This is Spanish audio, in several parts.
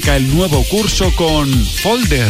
El nuevo curso con Folder.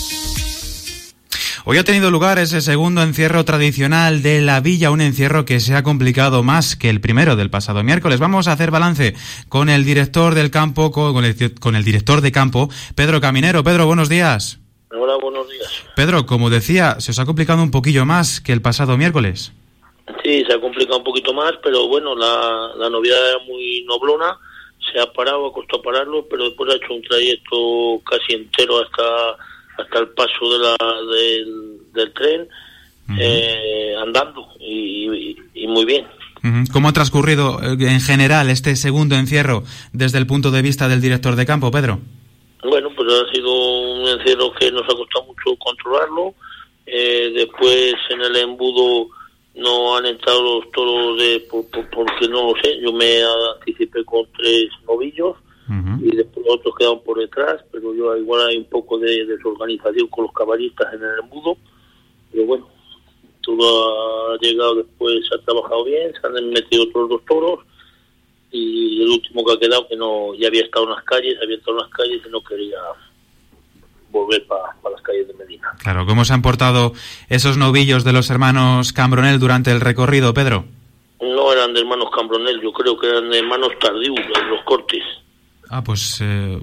Hoy ha tenido lugar ese segundo encierro tradicional de la villa, un encierro que se ha complicado más que el primero del pasado miércoles. Vamos a hacer balance con el director del campo, con el director de campo, Pedro Caminero. Pedro, buenos días. Hola, buenos días. Pedro, como decía, se os ha complicado un poquillo más que el pasado miércoles. Sí, se ha complicado un poquito más, pero bueno, la novedad era muy noblona. Se ha parado, ha costado pararlo, pero después ha hecho un trayecto casi entero hasta el paso del tren, andando, y muy bien. ¿Cómo ha transcurrido en general este segundo encierro desde el punto de vista del director de campo, Pedro? Bueno, pues ha sido un encierro que nos ha costado mucho controlarlo. Después en el embudo no han entrado los toros porque no lo sé, yo me anticipé con 3 novillos y después los otros quedaron por detrás, pero yo igual hay un poco de desorganización con los caballistas en el embudo, pero bueno, todo ha llegado después, se ha trabajado bien, se han metido otros 2 toros y el último que ha quedado, que no ya había estado en las calles y no quería volver para las calles de Medina. Claro, ¿cómo se han portado esos novillos de los hermanos Cambronel durante el recorrido, Pedro? No eran de hermanos Cambronel, yo creo que eran de hermanos Tardiu, los cortes. Pues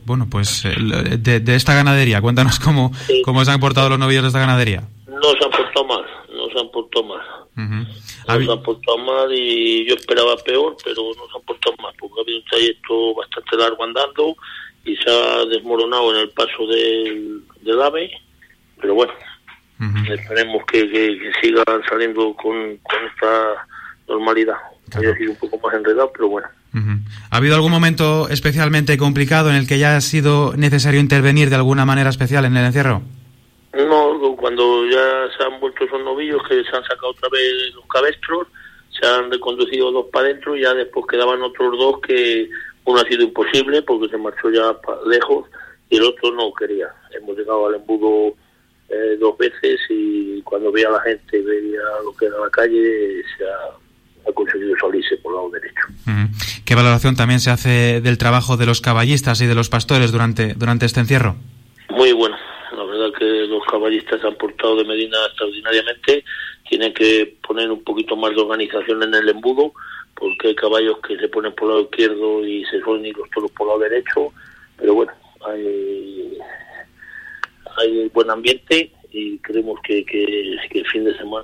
de esta ganadería, cuéntanos cómo se han portado los novillos de esta ganadería. No se han portado mal. No se han portado mal y yo esperaba peor, pero no se han portado mal, porque ha habido un trayecto bastante largo andando y se ha desmoronado en el paso del AVE, pero bueno, esperemos que sigan saliendo con esta normalidad. Claro. Ha sido un poco más enredado, pero bueno. ¿Ha habido algún momento especialmente complicado en el que ya ha sido necesario intervenir de alguna manera especial en el encierro? No, cuando ya se han vuelto esos novillos, que se han sacado otra vez los cabestros, se han reconducido 2 para adentro y ya después quedaban otros 2 que uno ha sido imposible porque se marchó ya lejos y el otro no quería. Hemos llegado al embudo 2 veces y cuando veía a la gente, veía lo que era la calle, se ha conseguido salirse por el lado derecho. ¿Qué valoración también se hace del trabajo de los caballistas y de los pastores durante este encierro? Muy bueno. La verdad que los caballistas se han portado de Medina extraordinariamente. Tienen que poner un poquito más de organización en el embudo, porque hay caballos que se ponen por el lado izquierdo y se suelen ir los toros por el lado derecho, pero bueno, hay buen ambiente y creemos que el fin de semana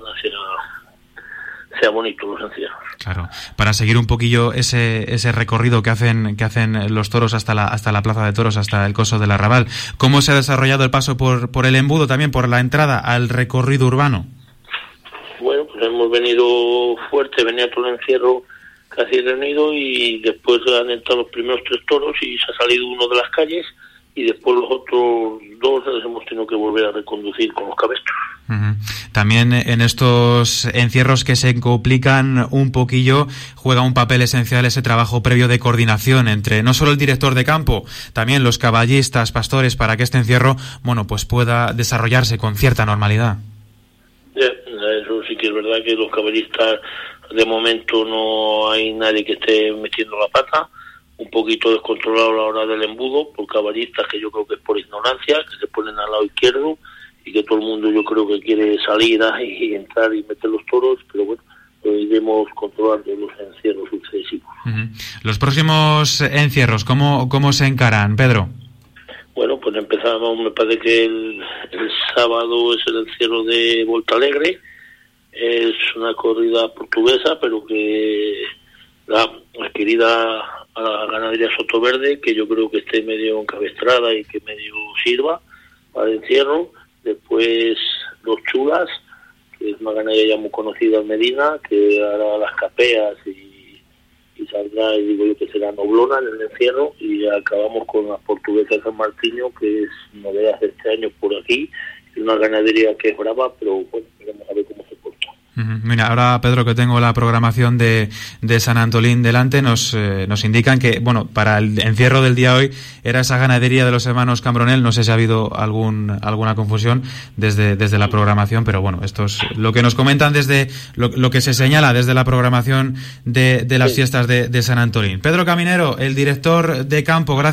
sea bonito los encierros. Claro, para seguir un poquillo ese recorrido que hacen los toros hasta la plaza de toros, hasta el coso del Arrabal. ¿Cómo se ha desarrollado el paso por el embudo, también por la entrada al recorrido urbano? Bueno, pues hemos venido fuerte, venía todo el encierro casi reunido y después han entrado los primeros 3 toros y se ha salido uno de las calles y después los otros 2 les hemos tenido que volver a reconducir con los cabestros. También en estos encierros que se complican un poquillo juega un papel esencial ese trabajo previo de coordinación entre no solo el director de campo, también los caballistas, pastores, para que este encierro pues pueda desarrollarse con cierta normalidad. Eso sí que es verdad que los caballistas de momento no hay nadie que esté metiendo la pata, un poquito descontrolado a la hora del embudo por caballistas que yo creo que es por ignorancia, que se ponen al lado izquierdo y que todo el mundo yo creo que quiere salir y entrar y meter los toros, pero bueno, lo iremos controlando los encierros sucesivos. Los próximos encierros, ¿cómo se encaran, Pedro? Bueno, pues empezamos, me parece que el sábado es el encierro de Volta Alegre, es una corrida portuguesa, pero que la adquirida a la ganadería Sotoverde, que yo creo que esté medio encabestrada y que medio sirva para el encierro. Después los Chulas, que es una ganadería ya muy conocida en Medina, que hará las capeas y saldrá, y digo yo que será noblona en el encierro, y acabamos con la portuguesa San Martiño, que es novedad de este año por aquí, es una ganadería que es brava, pero bueno, veremos a ver cómo se porta. Mira, ahora, Pedro, que tengo la programación de San Antolín delante, nos indican que, para el encierro del día hoy era esa ganadería de los hermanos Cambronel. No sé si ha habido alguna confusión desde la programación, pero esto es lo que nos comentan desde lo que se señala desde la programación de las fiestas de San Antolín. Pedro Caminero, el director de campo, gracias.